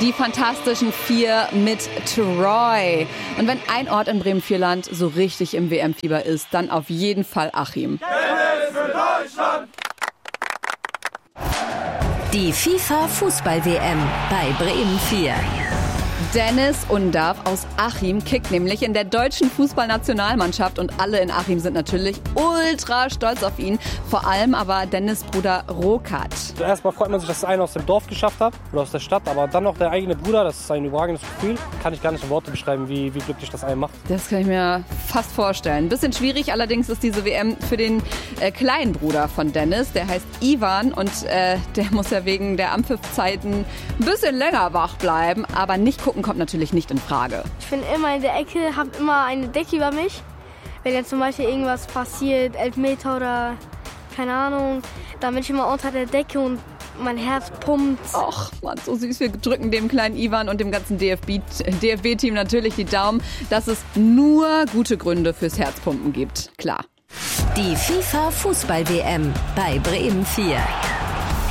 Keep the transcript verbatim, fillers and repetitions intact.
Die Fantastischen Vier mit Troy. Und wenn ein Ort in Bremen-Vierland so richtig im W M-Fieber ist, dann auf jeden Fall Achim. Tennis für Deutschland! Die FIFA-Fußball-W M bei Bremen vier. Dennis Undav aus Achim kickt nämlich in der deutschen Fußballnationalmannschaft und alle in Achim sind natürlich ultra stolz auf ihn. Vor allem aber Dennis' Bruder Rokat. Erstmal freut man sich, dass es einer aus dem Dorf geschafft hat oder aus der Stadt, aber dann noch der eigene Bruder, das ist ein überragendes Gefühl. Kann ich gar nicht in Worte beschreiben, wie, wie glücklich das einen macht. Das kann ich mir fast vorstellen. Bisschen schwierig allerdings ist diese W M für den äh, kleinen Bruder von Dennis. Der heißt Ivan und äh, der muss ja wegen der Anpfiffzeiten ein bisschen länger wach bleiben, aber nicht gucken kommt natürlich nicht in Frage. Ich bin immer in der Ecke, habe immer eine Decke über mich. Wenn jetzt zum Beispiel irgendwas passiert, Elfmeter oder keine Ahnung, dann bin ich immer unter der Decke und mein Herz pumpt. Ach, Mann, so süß. Wir drücken dem kleinen Ivan und dem ganzen D F B-Team natürlich die Daumen, dass es nur gute Gründe fürs Herzpumpen gibt. Klar. Die FIFA-Fußball-W M bei Bremen vier.